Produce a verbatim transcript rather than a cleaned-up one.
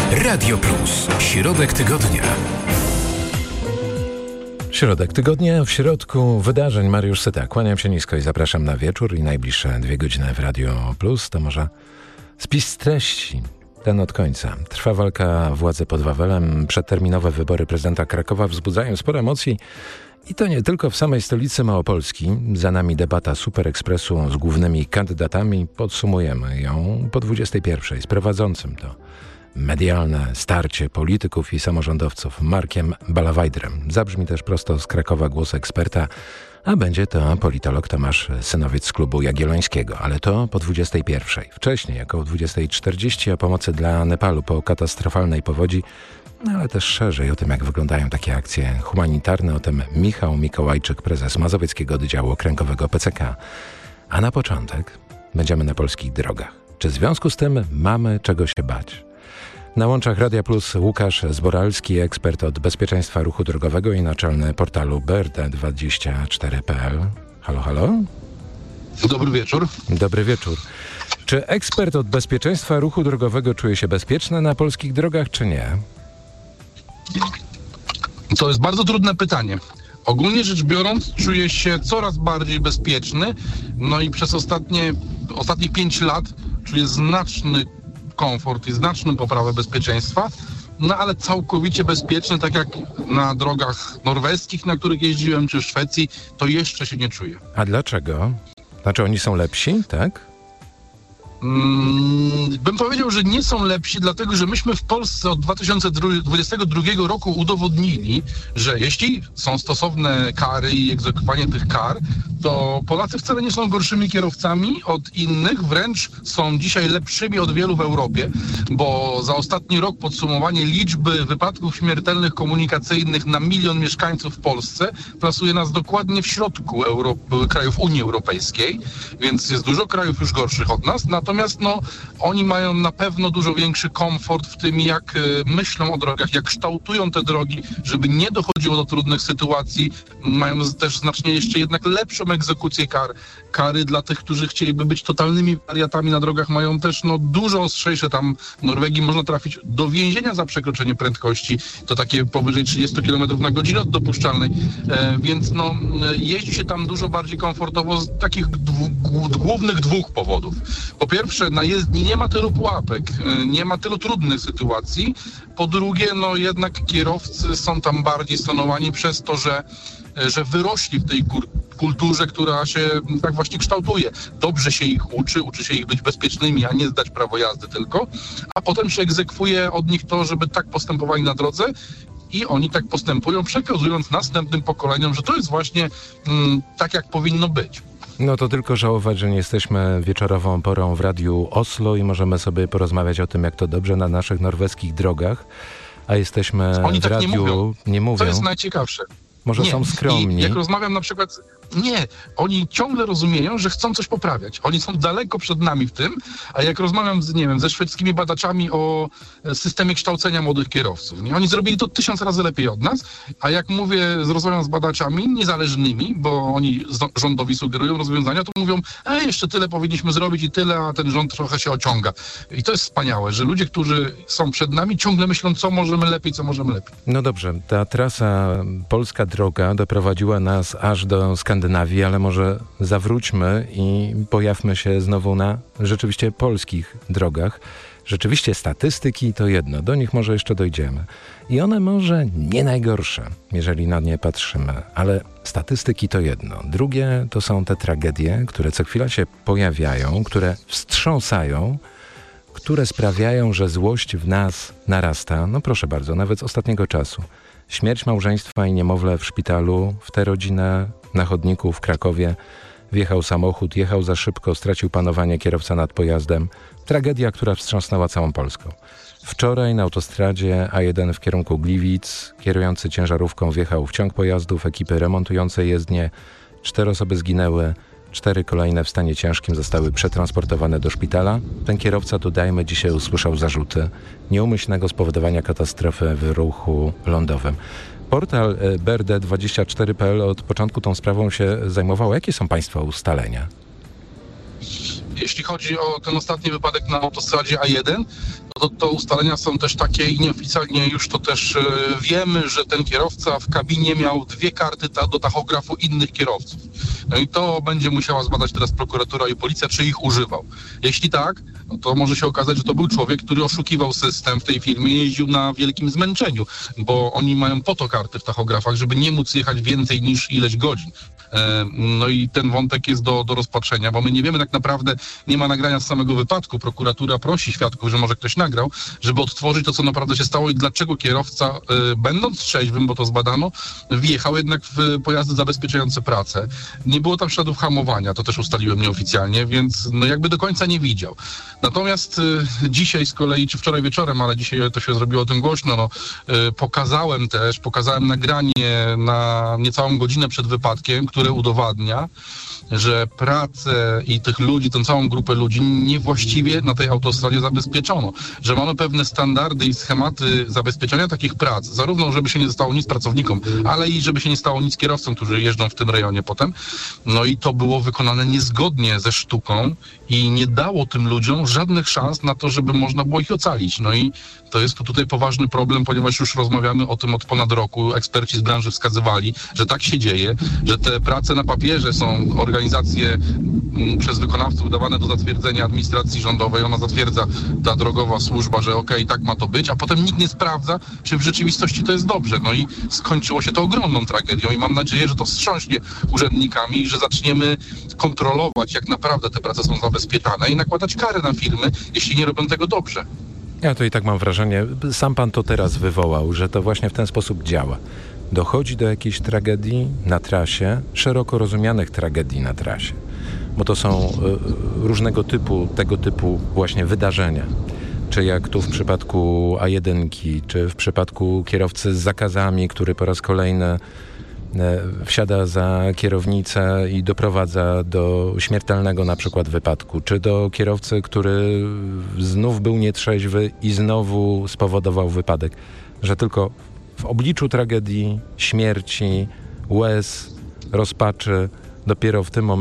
Radio Plus. Środek tygodnia. Środek tygodnia, w środku wydarzeń Mariusz Syta. Kłaniam się nisko i zapraszam na wieczór i najbliższe dwie godziny w Radio Plus. To może spis treści, ten od końca. Trwa walka władzy pod Wawelem. Przedterminowe wybory prezydenta Krakowa wzbudzają sporo emocji. I to nie tylko w samej stolicy Małopolski. Za nami debata Super Expressu z głównymi kandydatami. Podsumujemy ją po dwudziestej pierwszej z prowadzącym to medialne starcie polityków i samorządowców Markiem Balawajdrem. Zabrzmi też prosto z Krakowa głos eksperta, a będzie to politolog Tomasz Synowiec z klubu Jagiellońskiego. Ale to po dwudziestej pierwszej. Wcześniej, około dwudziestej czterdzieści, o pomocy dla Nepalu po katastrofalnej powodzi, no ale też szerzej o tym, jak wyglądają takie akcje humanitarne. O tym Michał Mikołajczyk, prezes Mazowieckiego Oddziału Okręgowego P C K. A na początek będziemy na polskich drogach. Czy w związku z tym mamy czego się bać? Na łączach Radia Plus Łukasz Zboralski, ekspert od bezpieczeństwa ruchu drogowego i naczelny portalu B R D dwadzieścia cztery kropka p l. Halo, halo? Dobry wieczór. Dobry wieczór. Czy ekspert od bezpieczeństwa ruchu drogowego czuje się bezpieczny na polskich drogach, czy nie? To jest bardzo trudne pytanie. Ogólnie rzecz biorąc, czuję się coraz bardziej bezpieczny, no i przez ostatnie, ostatnich pięć lat czuję znaczny komfort i znaczną poprawę bezpieczeństwa, no ale całkowicie bezpieczny, tak jak na drogach norweskich, na których jeździłem, czy w Szwecji, to jeszcze się nie czuję. A dlaczego? Znaczy oni są lepsi, tak? Hmm, bym powiedział, że nie są lepsi, dlatego że myśmy w Polsce od dwa tysiące dwudziestego drugiego roku udowodnili, że jeśli są stosowne kary i egzekwowanie tych kar, to Polacy wcale nie są gorszymi kierowcami od innych, wręcz są dzisiaj lepszymi od wielu w Europie, bo za ostatni rok podsumowanie liczby wypadków śmiertelnych komunikacyjnych na milion mieszkańców w Polsce plasuje nas dokładnie w środku Euro- krajów Unii Europejskiej, więc jest dużo krajów już gorszych od nas. Natomiast no, oni mają na pewno dużo większy komfort w tym, jak y, myślą o drogach, jak kształtują te drogi, żeby nie dochodziło do trudnych sytuacji. Mają z, też znacznie jeszcze jednak lepszą egzekucję kar. Kary dla tych, którzy chcieliby być totalnymi wariatami na drogach, mają też no, dużo ostrzejsze. Tam w Norwegii można trafić do więzienia za przekroczenie prędkości. To takie powyżej trzydzieści kilometrów na godzinę od dopuszczalnej. E, więc no, jeździ się tam dużo bardziej komfortowo z takich dwu, głównych dwóch powodów. Po pierwsze, na jezdni nie ma tylu pułapek, nie ma tylu trudnych sytuacji. Po drugie, no jednak kierowcy są tam bardziej stonowani przez to, że, że wyrośli w tej kulturze, która się tak właśnie kształtuje. Dobrze się ich uczy, uczy się ich być bezpiecznymi, a nie zdać prawo jazdy tylko, a potem się egzekwuje od nich to, żeby tak postępowali na drodze. I oni tak postępują, przekazując następnym pokoleniom, że to jest właśnie mm, tak, jak powinno być. No to tylko żałować, że nie jesteśmy wieczorową porą w Radiu Oslo i możemy sobie porozmawiać o tym, jak to dobrze na naszych norweskich drogach, a jesteśmy Oni w tak radiu... nie mówią. nie mówią. To jest najciekawsze. Może nie. są skromni. I jak rozmawiam na przykład... Nie, oni ciągle rozumieją, że chcą coś poprawiać. Oni są daleko przed nami w tym, a jak rozmawiam z, nie wiem, ze szwedzkimi badaczami o systemie kształcenia młodych kierowców, nie? Oni zrobili to tysiąc razy lepiej od nas, a jak mówię, rozmawiam z badaczami niezależnymi, bo oni rządowi sugerują rozwiązania, to mówią, e, jeszcze tyle powinniśmy zrobić i tyle, a ten rząd trochę się ociąga. I to jest wspaniałe, że ludzie, którzy są przed nami, ciągle myślą, co możemy lepiej, co możemy lepiej. No dobrze, ta trasa Polska Droga doprowadziła nas aż do Skandynawii. Skandynawii, ale może zawróćmy i pojawmy się znowu na rzeczywiście polskich drogach. Rzeczywiście statystyki to jedno, do nich może jeszcze dojdziemy. I one może nie najgorsze, jeżeli na nie patrzymy, ale statystyki to jedno. Drugie to są te tragedie, które co chwila się pojawiają, które wstrząsają, które sprawiają, że złość w nas narasta. No proszę bardzo, nawet z ostatniego czasu. Śmierć małżeństwa i niemowlę w szpitalu, w tę rodzinę na chodniku w Krakowie wjechał samochód, jechał za szybko, stracił panowanie kierowca nad pojazdem. Tragedia, która wstrząsnęła całą Polską. Wczoraj na autostradzie A jeden w kierunku Gliwic kierujący ciężarówką wjechał w ciąg pojazdów ekipy remontującej jezdnię. Cztery osoby zginęły, cztery kolejne w stanie ciężkim zostały przetransportowane do szpitala. Ten kierowca, dodajmy, dzisiaj usłyszał zarzuty nieumyślnego spowodowania katastrofy w ruchu lądowym. Portal B R D dwadzieścia cztery kropka p l od początku tą sprawą się zajmował. Jakie są Państwa ustalenia? jeśli chodzi o ten ostatni wypadek na autostradzie A jeden, no to, to ustalenia są też takie i nieoficjalnie już to też e, wiemy, że ten kierowca w kabinie miał dwie karty ta, do tachografu innych kierowców. No i to będzie musiała zbadać teraz prokuratura i policja, czy ich używał. Jeśli tak, no to może się okazać, że to był człowiek, który oszukiwał system w tej firmie i jeździł na wielkim zmęczeniu, bo oni mają po to karty w tachografach, żeby nie móc jechać więcej niż ileś godzin. No i ten wątek jest do, do rozpatrzenia, bo my nie wiemy tak naprawdę, nie ma nagrania z samego wypadku. Prokuratura prosi świadków, że może ktoś nagrał, żeby odtworzyć to, co naprawdę się stało i dlaczego kierowca, będąc trzeźwym, bo to zbadano, wjechał jednak w pojazdy zabezpieczające pracę. Nie było tam śladów hamowania, to też ustaliłem nieoficjalnie, więc no jakby do końca nie widział. Natomiast y, dzisiaj z kolei, czy wczoraj wieczorem, ale dzisiaj to się zrobiło o tym głośno, no, y, pokazałem też, pokazałem nagranie na niecałą godzinę przed wypadkiem, które udowadnia, że pracę i tych ludzi, tę całą grupę ludzi niewłaściwie na tej autostradzie zabezpieczono. Że mamy pewne standardy i schematy zabezpieczenia takich prac, zarówno żeby się nie stało nic pracownikom, ale i żeby się nie stało nic kierowcom, którzy jeżdżą w tym rejonie potem. No i to było wykonane niezgodnie ze sztuką i nie dało tym ludziom żadnych szans na to, żeby można było ich ocalić. No i to jest tutaj poważny problem, ponieważ już rozmawiamy o tym od ponad roku. Eksperci z branży wskazywali, że tak się dzieje, że te prace na papierze są organizacje m, przez wykonawców wydawane do zatwierdzenia administracji rządowej. Ona zatwierdza, ta drogowa służba, że okej, okay, tak ma to być, a potem nikt nie sprawdza, czy w rzeczywistości to jest dobrze. No i skończyło się to ogromną tragedią i mam nadzieję, że to wstrząśnie urzędnikami i że zaczniemy kontrolować, jak naprawdę te prace są zabezpieczane i nakładać kary na firmy, jeśli nie robią tego dobrze. Ja to i tak mam wrażenie, sam pan to teraz wywołał, że to właśnie w ten sposób działa. Dochodzi do jakiejś tragedii na trasie, szeroko rozumianych tragedii na trasie, bo to są y, różnego typu, tego typu właśnie wydarzenia. Czy jak tu w przypadku A jeden, czy w przypadku kierowcy z zakazami, który po raz kolejny wsiada za kierownicę i doprowadza do śmiertelnego na przykład wypadku, czy do kierowcy, który znów był nietrzeźwy i znowu spowodował wypadek, że tylko w obliczu tragedii, śmierci, łez, rozpaczy, dopiero w tym momencie